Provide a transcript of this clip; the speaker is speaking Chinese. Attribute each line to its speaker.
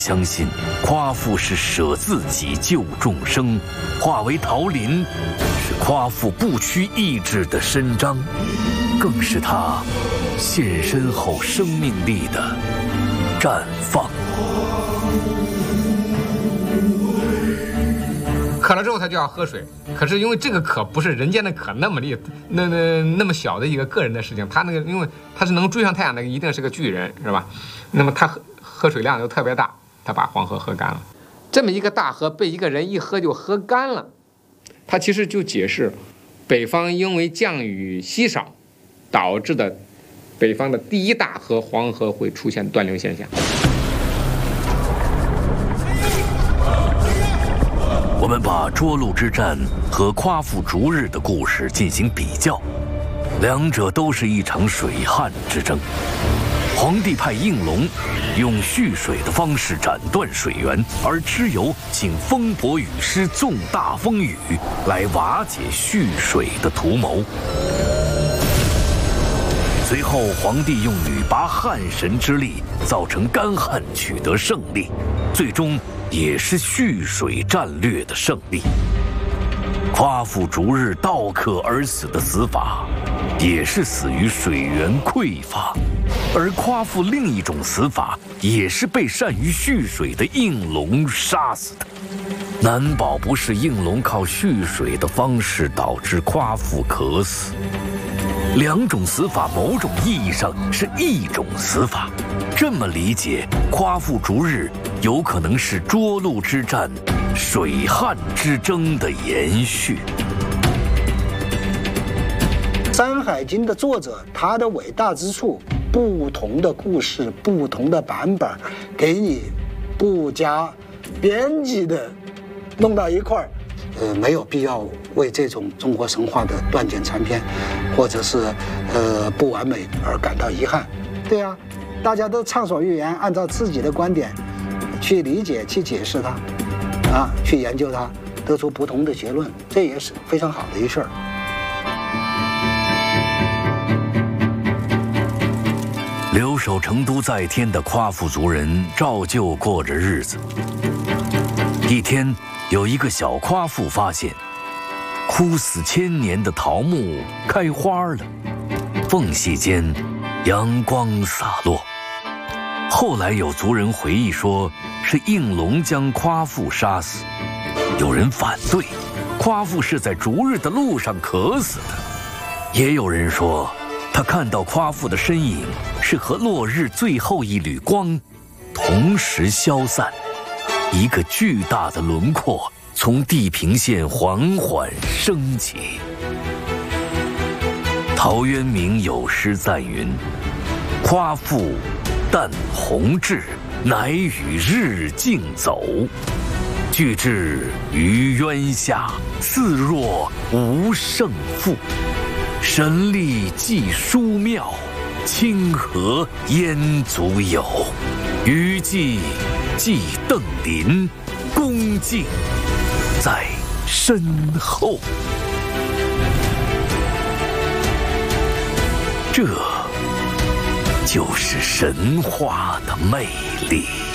Speaker 1: 相信夸父是舍自己救众生，化为桃林，是夸父不屈意志的伸张，更是他现身后生命力的绽放。
Speaker 2: 渴了之后他就要喝水，可是因为这个渴不是人间的渴那么那么小的一个个人的事情，他那个因为他是能追上太阳的，一定是个巨人，是吧？那么他喝水量就特别大，他把黄河喝干了。这么一个大河被一个人一喝就喝干了，他其实就解释北方因为降雨稀少导致的北方的第一大河黄河会出现断流现象。
Speaker 1: 我们把涿鹿之战和夸父逐日的故事进行比较，两者都是一场水旱之争。皇帝派应龙用蓄水的方式斩断水源，而蚩尤请风伯雨师纵大风雨来瓦解蓄水的图谋。随后，皇帝用女拔旱神之力造成干旱，取得胜利，最终也是蓄水战略的胜利。夸父逐日盗渴而死的死法，也是死于水源匮乏；而夸父另一种死法，也是被善于蓄水的应龙杀死的。难保不是应龙靠蓄水的方式导致夸父渴死。两种死法某种意义上是一种死法，这么理解，夸父逐日有可能是涿鹿之战、水旱之争的延续。
Speaker 3: 《山海经》的作者，他的伟大之处，不同的故事、不同的版本，给你不加边际的弄到一块儿。没有必要为这种中国神话的断简残篇，或者是不完美而感到遗憾。对啊，大家都畅所欲言，按照自己的观点去理解、去解释它，去研究它，得出不同的结论，这也是非常好的一事儿。
Speaker 1: 留守成都在天的夸父族人照旧过着日子。一天，有一个小夸父发现，枯死千年的桃木开花了，缝隙间阳光洒落。后来有族人回忆说，是应龙将夸父杀死。有人反对，夸父是在逐日的路上渴死的。也有人说，他看到夸父的身影是和落日最后一缕光同时消散。一个巨大的轮廓从地平线缓缓升起。陶渊明有诗赞云：“夸父但鸿志，乃与日竞走。俱至于渊下，似若无胜负。神力既殊妙，清河焉足有？余悸既邓林，恭敬在身后。”这就是神话的魅力。